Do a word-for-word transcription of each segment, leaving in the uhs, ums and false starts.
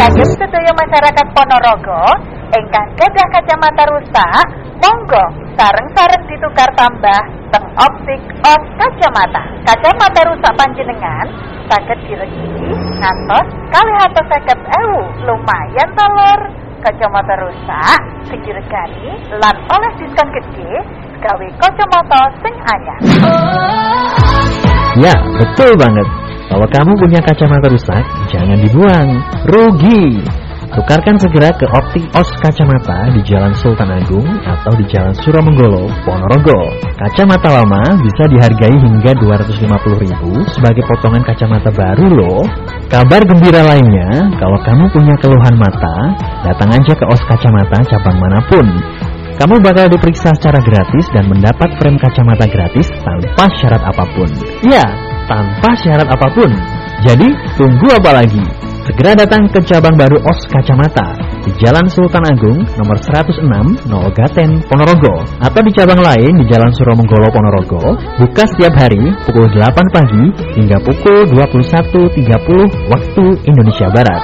Kagem sedaya masyarakat Ponorogo ingkang kedah kacamata rusak, monggo sareng-sareng ditukar tambah teng optik os kacamata. Kacamata rusak panjenengan saged diregi ngantos kalih atus seket ewu. Lumayan ta, Lur. Kacamata rusak diregani lan oleh diskon gede gawe kacamata sing anyar. Ya, betul banget. Kalau kamu punya kacamata rusak, jangan dibuang, rugi. Tukarkan segera ke Optik Os Kacamata di Jalan Sultan Agung atau di Jalan Suromenggolo, Ponorogo. Kacamata lama bisa dihargai hingga dua ratus lima puluh ribu sebagai potongan kacamata baru loh. Kabar gembira lainnya, kalau kamu punya keluhan mata, datang aja ke Os Kacamata cabang manapun. Kamu bakal diperiksa secara gratis dan mendapat frame kacamata gratis tanpa syarat apapun. Ya, tanpa syarat apapun. Jadi, tunggu apa lagi? Segera datang ke cabang baru Os Kacamata di Jalan Sultan Agung nomor seratus enam nol Gaten, Ponorogo, atau di cabang lain di Jalan Suromenggolo, Ponorogo, buka setiap hari pukul delapan pagi hingga pukul dua puluh satu tiga puluh waktu Indonesia Barat.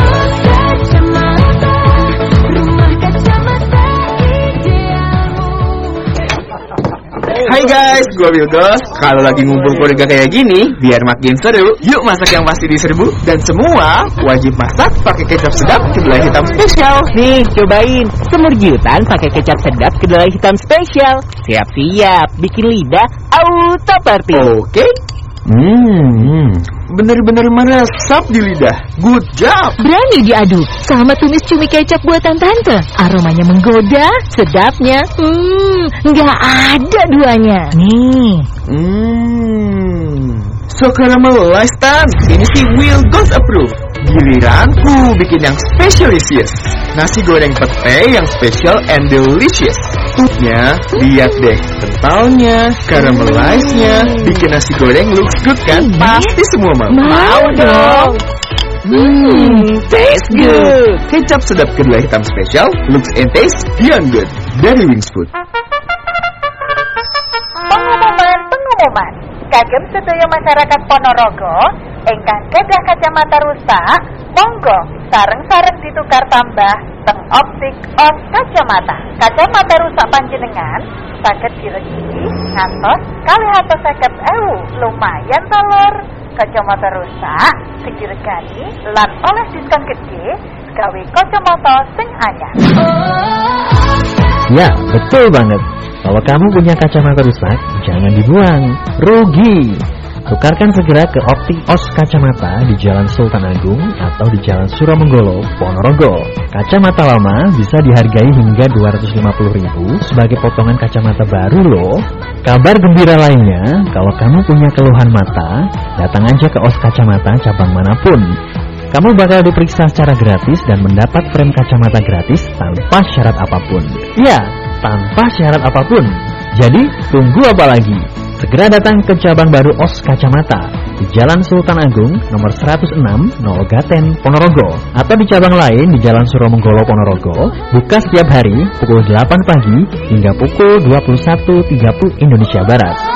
Hai guys, gue Wilgos. Kalau lagi ngumpul keluarga kayak gini, biar makin seru, yuk masak yang pasti diserbu. Dan semua wajib masak pakai kecap sedap kedelai hitam spesial. Nih, cobain semur giutan pakai kecap sedap kedelai hitam spesial. Siap-siap, bikin lidah auto party. Oke. Hmm, bener-bener meresap di lidah. Good job. Berani diadu sama tumis cumi kecap buatan tante. Aromanya menggoda, sedapnya hmm, nggak ada duanya. Nih. Hmm, so caramelized tan. Ini sih Will Goes Approve. Giliranku bikin yang specialisius. Nasi goreng pete yang special and delicious. Tutnya, lihat deh, kentalnya, caramelized-nya, bikin nasi goreng looks good kan? Pasti semua mau. Mau dong. Hmm, taste good. Kecap sedap kedelai hitam spesial, looks and taste beyond good. Dari Wings Food. Pengumuman, pengumuman. Kagem sedaya masyarakat Ponorogo ingkang kedah kacamata rusak, monggo sareng-sareng ditukar tambah teng optik os kacamata. Kacamata rusak panjenengan saged diregi ngantos kalih atus seket ewu. Lumayan ta, Lur. Kacamata rusak diregani lan oleh diskon gede gawe kacamata sing anyar. Ya, betul banget. Kalau kamu punya kacamata rusak, jangan dibuang, rugi. Tukarkan segera ke Optik Os Kacamata di Jalan Sultan Agung atau di Jalan Suromenggolo, Ponorogo. Kacamata lama bisa dihargai hingga dua ratus lima puluh ribu sebagai potongan kacamata baru loh. Kabar gembira lainnya, kalau kamu punya keluhan mata, datang aja ke Os Kacamata cabang manapun. Kamu bakal diperiksa secara gratis dan mendapat frame kacamata gratis tanpa syarat apapun. Ya, tanpa syarat apapun. Jadi, tunggu apa lagi? Segera datang ke cabang baru Os Kacamata di Jalan Sultan Agung nomor seratus enam nol Gaten, Ponorogo, atau di cabang lain di Jalan Suromenggolo, Ponorogo, buka setiap hari pukul delapan pagi hingga pukul dua puluh satu tiga puluh Indonesia Barat.